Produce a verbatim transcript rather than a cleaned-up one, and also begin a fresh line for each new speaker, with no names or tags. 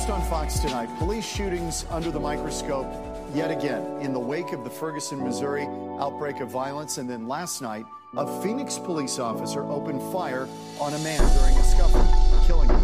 First on Fox tonight, police shootings under the microscope yet again in the wake of the Ferguson, Missouri outbreak of violence. And then last night, a Phoenix police officer opened fire on a man during a scuffle, killing him.